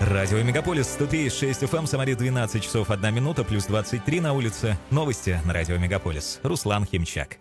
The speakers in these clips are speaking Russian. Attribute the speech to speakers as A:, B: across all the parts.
A: Радио Мегаполис 103,6 FM, Самаре 12 часов 1 минута, плюс 23 на улице. Новости на Радио Мегаполис. Руслан Химчак.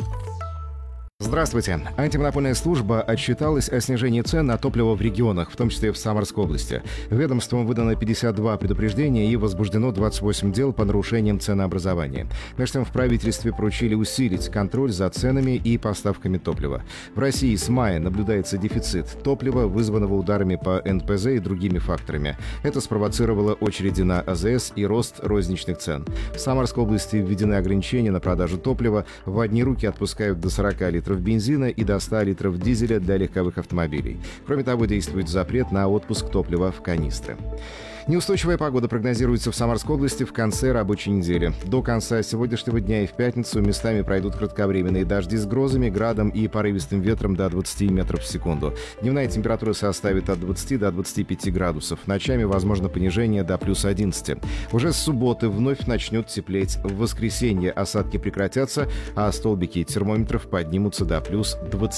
B: Здравствуйте. Антимонопольная служба отчиталась о снижении цен на топливо в регионах, в том числе в Самарской области. Ведомством выдано 52 предупреждения и возбуждено 28 дел по нарушениям ценообразования. Между тем, в правительстве поручили усилить контроль за ценами и поставками топлива. В России с мая наблюдается дефицит топлива, вызванного ударами по НПЗ и другими факторами. Это спровоцировало очереди на АЗС и рост розничных цен. В Самарской области введены ограничения на продажу топлива. В одни руки отпускают до 40 литров бензина и до 100 литров дизеля для легковых автомобилей. Кроме того, действует запрет на отпуск топлива в канистры. Неустойчивая погода прогнозируется в Самарской области в конце рабочей недели. До конца сегодняшнего дня и в пятницу местами пройдут кратковременные дожди с грозами, градом и порывистым ветром до 20 метров в секунду. Дневная температура составит от 20 до 25 градусов. Ночами возможно понижение до плюс 11. Уже с субботы вновь начнет теплеть. В воскресенье осадки прекратятся, а столбики термометров поднимутся до плюс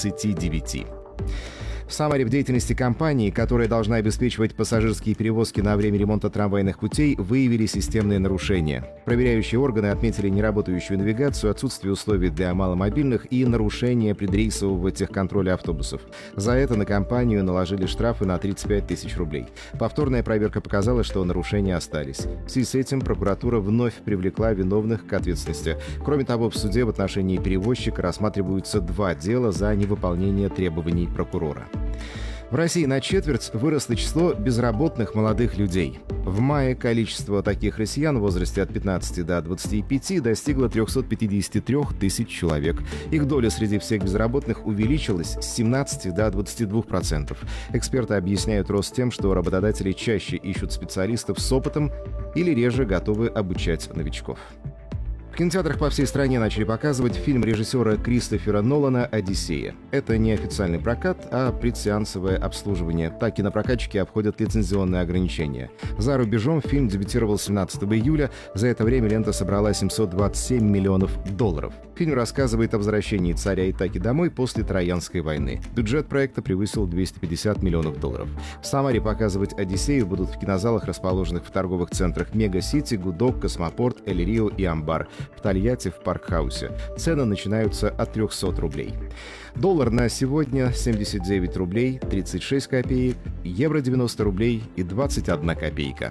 B: 29. В Самаре в деятельности компании, которая должна обеспечивать пассажирские перевозки на время ремонта трамвайных путей, выявили системные нарушения. Проверяющие органы отметили неработающую навигацию, отсутствие условий для маломобильных и нарушение предрейсового техконтроля автобусов. За это на компанию наложили штрафы на 35 тысяч рублей. Повторная проверка показала, что нарушения остались. В связи с этим прокуратура вновь привлекла виновных к ответственности. Кроме того, в суде в отношении перевозчика рассматриваются 2 дела за невыполнение требований прокурора. В России на четверть выросло число безработных молодых людей. В мае количество таких россиян в возрасте от 15 до 25 достигло 353 тысяч человек. Их доля среди всех безработных увеличилась с 17 до 22%. Эксперты объясняют рост тем, что работодатели чаще ищут специалистов с опытом или реже готовы обучать новичков. В кинотеатрах по всей стране начали показывать фильм режиссера Кристофера Нолана «Одиссея». Это не официальный прокат, а предсеансовое обслуживание. Так кинопрокатчики обходят лицензионные ограничения. За рубежом фильм дебютировал 17 июля. За это время лента собрала $727 миллионов. Фильм рассказывает о возвращении царя Итаки домой после Троянской войны. Бюджет проекта превысил $250 миллионов. В Самаре показывать «Одиссею» будут в кинозалах, расположенных в торговых центрах «Мега-Сити», «Гудок», «Космопорт», «Эль Рио» и «Амбар». В Тольятти в Паркхаусе. Цены начинаются от 300 рублей. Доллар на сегодня 79 рублей 36 копеек, евро 90 рублей и 21 копейка.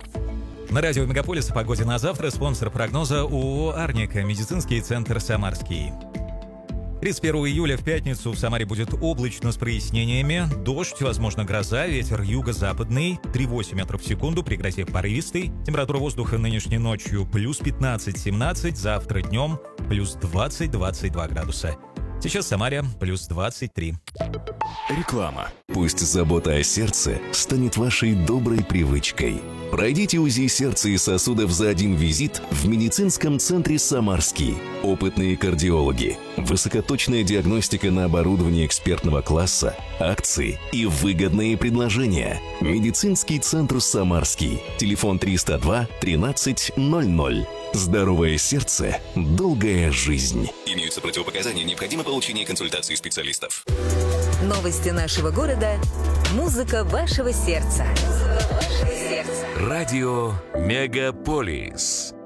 A: На радио Мегаполис о погоде на завтра спонсор прогноза ООО «Арника», медицинский центр «Самарский». 31 июля в пятницу в Самаре будет облачно с прояснениями. Дождь, возможно, гроза, ветер юго-западный, 3,8 метров в секунду, при грозе порывистый. Температура воздуха нынешней ночью плюс 15-17, завтра днем плюс 20-22 градуса. Сейчас в Самаре плюс 23.
C: Реклама. Пусть забота о сердце станет вашей доброй привычкой. Пройдите УЗИ сердца и сосудов за один визит в медицинском центре «Самарский». Опытные кардиологи, высокоточная диагностика на оборудовании экспертного класса, акции и выгодные предложения. Медицинский центр «Самарский». Телефон 302 13 00. Здоровое сердце, долгая жизнь. Имеются противопоказания, необходимо получение консультации специалистов.
D: Новости нашего города. Музыка вашего сердца.
C: Радио Мегаполис.